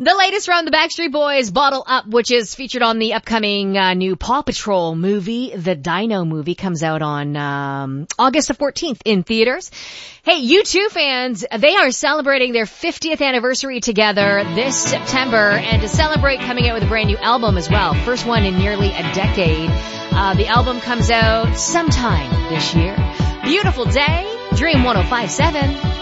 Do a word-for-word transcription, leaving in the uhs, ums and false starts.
The latest from the Backstreet Boys, Bottle Up, which is featured on the upcoming uh, new Paw Patrol movie. The Dino movie comes out on um August the fourteenth in theaters. Hey, U two fans, they are celebrating their fiftieth anniversary together this September, and to celebrate, coming out with a brand new album as well. First one in nearly a decade. Uh, the album comes out sometime this year. Beautiful Day, Dream one oh five point seven.